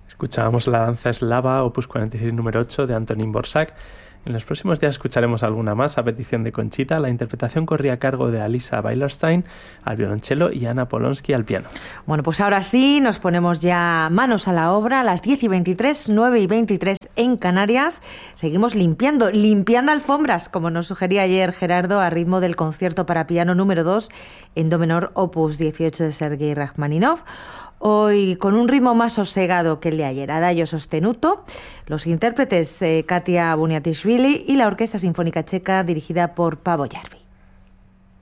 Escuchábamos la danza eslava, opus 46 número 8 de Antonín Dvořák. En los próximos días escucharemos alguna más a petición de Conchita. La interpretación corría a cargo de Alisa Weilerstein al violonchelo y Ana Polonsky al piano. Bueno, pues ahora sí, nos ponemos ya manos a la obra a las 10:23, 9:23 en Canarias. Seguimos limpiando alfombras, como nos sugería ayer Gerardo, a ritmo del concierto para piano número 2 en do menor, opus 18 de Sergei Rachmaninoff. Hoy con un ritmo más sosegado que el de ayer, adagio sostenuto, los intérpretes Katia Buniatishvili y la Orquesta Sinfónica Checa dirigida por Pavo Jarvi.